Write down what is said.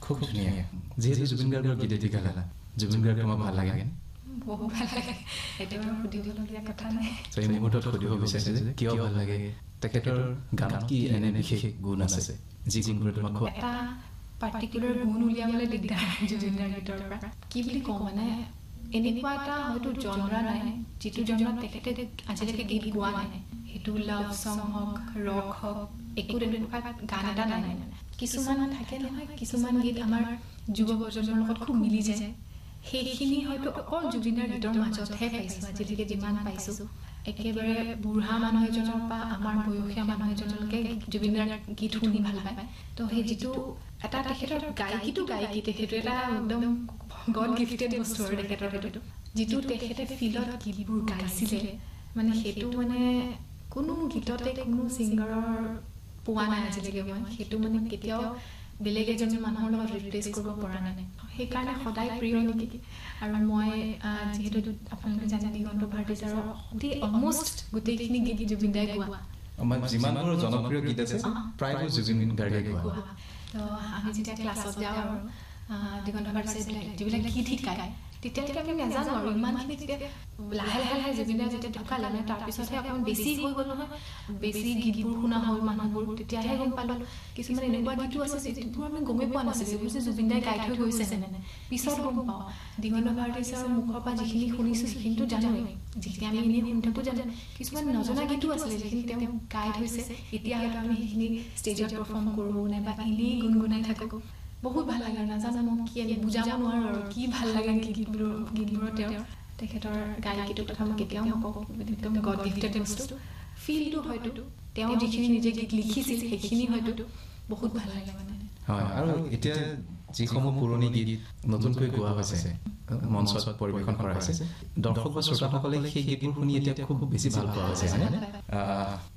খুব ধুনীয়া যেহেতু জুবিন গাৰ্গৰ গীত গালা জুবিন গাৰ্গ তোমাক ভাল লাগে বহুত ভাল লাগে এটা সুধিবলগীয়া কথা নাই এই মুহূৰ্তত সুধিব বিচাৰিছে যে কিয় ভাল লাগে তেখেতৰ গানত কি এনে বিশেষ গুণ আছে যি গুণবোৰ তোমাক এটা পাৰ্টিকুলাৰ গুণ উলিয়াবলৈ দিগদাৰ জুবিন গাৰ্গৰ গীতৰ পৰা কি বুলি কওঁ মানে এনেকুৱা এটা হয়তো জনৰা নাই যিটো জনৰাত তেখেতে আজিলৈকে গীত গোৱা নাই সেইটো লাভ সং হওক ৰক হওক একো তেনেকুৱা গান এটা নাই কিছুমান থাকে নহয় কিছুমান গীত আমাৰ যুৱ প্ৰজন্মৰ লগত খুব মিলি যায় সেইখিনি হয়তো অকল জুবিনৰ গীতৰ মাজতহে পাইছোঁ আজিলৈকে যিমান পাইছোঁ একেবাৰে বুঢ়া মানুহ এজনৰ পৰা আমাৰ বয়সীয়া মানুহ এজনলৈকে জুবিনৰ গীত শুনি ভাল পায় তো সেই যিটো এটা তেখেতৰ গায়কী তেখেতৰ এটা একদম গড গিফটেড বস্তু আৰু তেখেতৰ সেইটো যিটো তেখেতে ফিলত গীতবোৰ গাইছিলে মানে সেইটো মানে কোনো গীততে কোনো ছিংগাৰৰ পোৱা নাই আজিলৈকে মই সেইটো মানে কেতিয়াও বেলেগ এজন মানুহৰ লগত ৰিপ্লেচ কৰিব পৰা নাই সেইকাৰণে সদায় প্ৰিয় নেকি আৰু মই যিহেতু আপোনালোকে জানে দিগন্ত ভাৰতীচাৰৰ অলমষ্ট গোটেইখিনি গীত জুবিন দাই গোৱা যিমানবোৰ জনপ্ৰিয় গীত আছে প্ৰায়বোৰ জুবিন গাৰ্গে গোৱা তো আমি যেতিয়া ক্লাছত যাওঁ আৰু দিগন্ত ভাৰতীচাৰ যিবিলাক গীত শিকায় তেতিয়ালৈকে আমি নাজানো আৰু ইমানখিনি তেতিয়া লাহে লাহে জুবিন দাই যেতিয়া ঢুকালে মানে তাৰপিছতহে অকণমান বেছি হৈ গ'ল নহয় বেছি গীতবোৰ শুনা হ'ল মানুহবোৰ তেতিয়াহে গম পালোঁ কিছুমান এনেকুৱা গীতো আছে যিবোৰ আমি গমেই পোৱা নাছিলোঁ যিবোৰ যে জুবিন দাই গাই থৈ গৈছে নে পিছত গম পাওঁ দিগন্ত ভাৰতীচাৰৰ মুখৰ পৰা যিখিনি শুনিছোঁ সেইখিনিতো জানোৱেই যিখিনি আমি এনেই শুনি থাকোঁ জানো কিছুমান নজনা গীতো আছিলে যিখিনি তেওঁ গাই থৈছে এতিয়া হয়তো আমি সেইখিনি ষ্টেজত পাৰফৰ্ম কৰোঁ নাইবা এনেই গুণগুণাই থাকোঁ বহুত ভাল লাগে নাজানো মই কি বুজাব নোৱাৰোঁ আৰু কি ভাল লাগে গীতবোৰৰ তেখেতৰ গায়কীটোৰ কথা মই কেতিয়াও নকওঁ একদম গড গিফটেড বস্তু ফিলটো হয়তো তেওঁ যিখিনি নিজে গীত লিখিছিল সেইখিনি হয়তো বহুত ভাল লাগে মানে হয় আৰু এতিয়া যিসমূহ পুৰণি গীত নতুনকৈ গোৱা হৈছে মঞ্চত পৰিৱেশন কৰা হৈছে দৰ্শক বা শ্ৰোতাসকলে সেই গীতবোৰ শুনি এতিয়া খুব বেছি ভাল পোৱা হৈছে